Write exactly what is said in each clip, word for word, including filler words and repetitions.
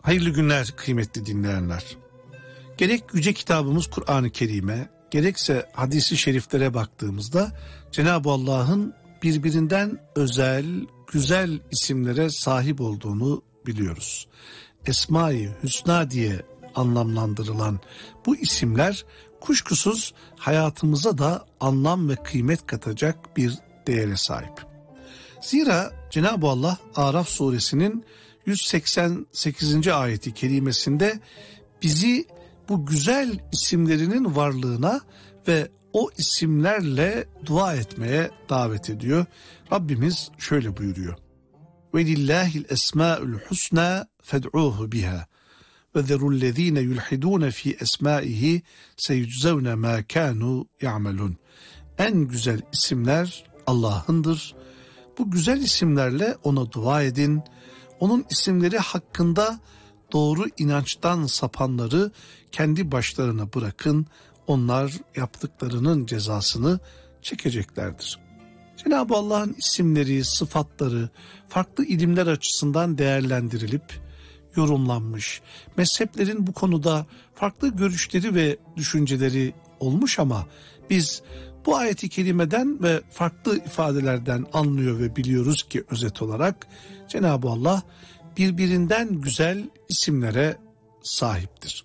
Hayırlı günler kıymetli dinleyenler. Gerek yüce kitabımız Kur'an-ı Kerim'e, gerekse hadisi şeriflere baktığımızda Cenab-ı Allah'ın birbirinden özel, güzel isimlere sahip olduğunu biliyoruz. Esma-i Hüsna diye anlamlandırılan bu isimler kuşkusuz hayatımıza da anlam ve kıymet katacak bir değere sahip. Zira Cenab-ı Allah Araf suresinin yüz seksen sekizinci ayeti kerimesinde bizi bu güzel isimlerinin varlığına ve o isimlerle dua etmeye davet ediyor. Rabbimiz şöyle buyuruyor. وَلِلَّهِ الْاَسْمَاءُ الْحُسْنَى فَادْعُوهُ بِهَا وَذَرُوا الَّذ۪ينَ يُلْحِدُونَ ف۪ي أَسْمَائِهِ سَيُجْزَوْنَ مَا كَانُوا يَعْمَلُونَ. En güzel isimler Allah'ındır. Bu güzel isimlerle ona dua edin. Onun isimleri hakkında doğru inançtan sapanları kendi başlarına bırakın. Onlar yaptıklarının cezasını çekeceklerdir. Cenab-ı Allah'ın isimleri, sıfatları farklı ilimler açısından değerlendirilip yorumlanmış. Mezheplerin bu konuda farklı görüşleri ve düşünceleri olmuş ama biz bu ayeti kerimeden ve farklı ifadelerden anlıyor ve biliyoruz ki özet olarak Cenab-ı Allah birbirinden güzel isimlere sahiptir.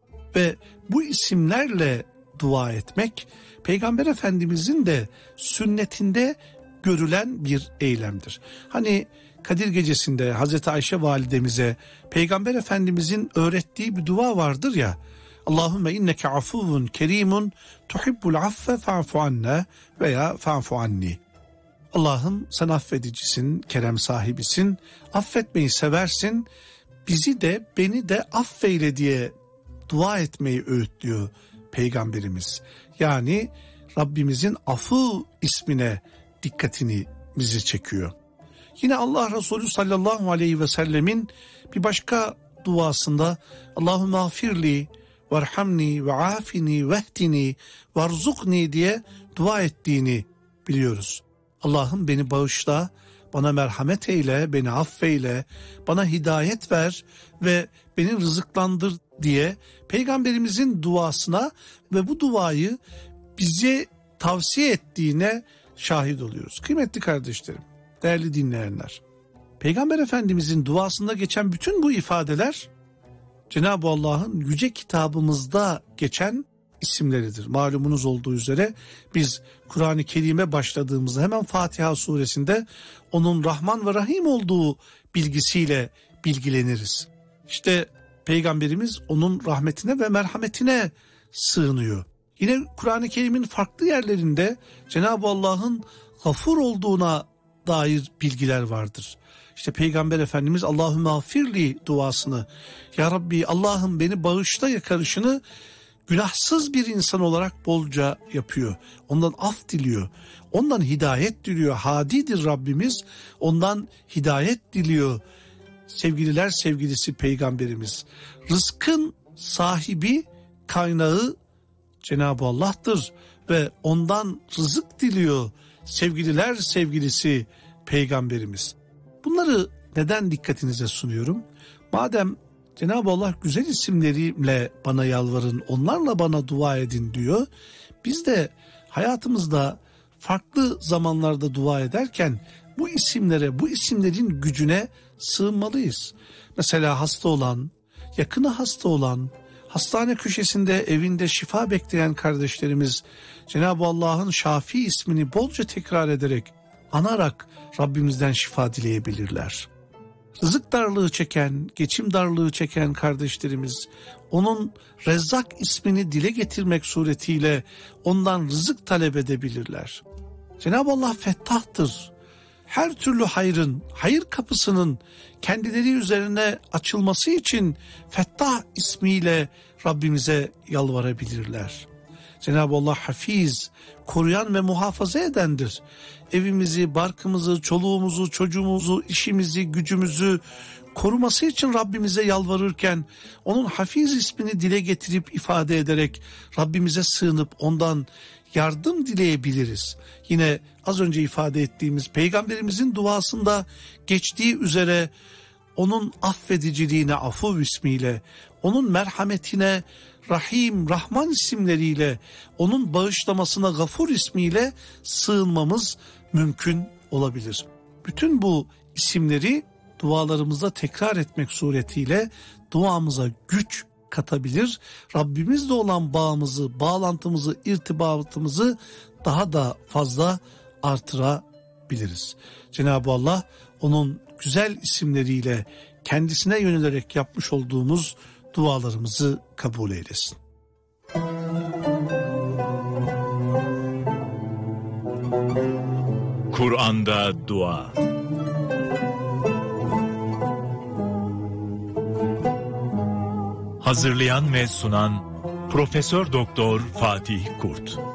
Ve bu isimlerle dua etmek Peygamber Efendimizin de sünnetinde görülen bir eylemdir. Hani Kadir Gecesi'nde Hazreti Ayşe validemize Peygamber Efendimizin öğrettiği bir dua vardır ya, Allahümme inneke afuvun kerimun tuhibbul affe fa'fu anna veya fa'fu anni. Allah'ım sen affedicisin, kerem sahibisin, affetmeyi seversin, bizi de beni de affeyle diye dua etmeyi öğütlüyor Peygamberimiz. Yani Rabbimizin afu ismine dikkatini bizi çekiyor. Yine Allah Resulü sallallahu aleyhi ve sellemin bir başka duasında Allahümme afirli varhamni ve afini vehdini varzukni diye dua ettiğini biliyoruz. Allah'ım beni bağışla, bana merhamet eyle, beni affeyle, bana hidayet ver ve beni rızıklandır diye Peygamberimizin duasına ve bu duayı bize tavsiye ettiğine şahit oluyoruz. Kıymetli kardeşlerim, değerli dinleyenler, Peygamber Efendimizin duasında geçen bütün bu ifadeler Cenab-ı Allah'ın yüce kitabımızda geçen isimleridir. Malumunuz olduğu üzere biz Kur'an-ı Kerim'e başladığımızda hemen Fatiha suresinde onun Rahman ve Rahim olduğu bilgisiyle bilgileniriz. İşte Peygamberimiz onun rahmetine ve merhametine sığınıyor. Yine Kur'an-ı Kerim'in farklı yerlerinde Cenab-ı Allah'ın gafur olduğuna dair bilgiler vardır. İşte Peygamber Efendimiz Allahümme affirli duasını, Ya Rabbi Allah'ım beni bağışla yakarışını günahsız bir insan olarak bolca yapıyor. Ondan af diliyor. Ondan hidayet diliyor. Hadidir Rabbimiz. Ondan hidayet diliyor. Sevgililer sevgilisi Peygamberimiz. Rızkın sahibi, kaynağı Cenab-ı Allah'tır ve ondan rızık diliyor sevgililer sevgilisi Peygamberimiz. Bunları neden dikkatinize sunuyorum? Madem Cenab-ı Allah güzel isimleriyle bana yalvarın, onlarla bana dua edin diyor. Biz de hayatımızda farklı zamanlarda dua ederken bu isimlere, bu isimlerin gücüne sığınmalıyız. Mesela hasta olan, yakını hasta olan, hastane köşesinde evinde şifa bekleyen kardeşlerimiz Cenab-ı Allah'ın Şafi ismini bolca tekrar ederek, anarak Rabbimizden şifa dileyebilirler. Rızık darlığı çeken, geçim darlığı çeken kardeşlerimiz onun Rezzak ismini dile getirmek suretiyle ondan rızık talep edebilirler. Cenab-ı Allah fettahtır. Her türlü hayrın, hayır kapısının kendileri üzerine açılması için Fettah ismiyle Rabbimize yalvarabilirler. Cenab-ı Allah hafiz, koruyan ve muhafaza edendir. Evimizi, barkımızı, çoluğumuzu, çocuğumuzu, işimizi, gücümüzü koruması için Rabbimize yalvarırken onun hafiz ismini dile getirip ifade ederek Rabbimize sığınıp ondan yardım dileyebiliriz. Yine az önce ifade ettiğimiz Peygamberimizin duasında geçtiği üzere onun affediciliğine Afuv ismiyle, onun merhametine Rahim, Rahman isimleriyle, onun bağışlamasına Gafur ismiyle sığınmamız mümkün olabilir. Bütün bu isimleri dualarımızda tekrar etmek suretiyle duamıza güç katabilir. Rabbimizle olan bağımızı, bağlantımızı, irtibatımızı daha da fazla artırabiliriz. Cenab-ı Allah onun güzel isimleriyle kendisine yönelerek yapmış olduğumuz dualarımızı kabul eylesin. Kur'an'da dua. Hazırlayan ve sunan Profesör Doktor Fatih Kurt.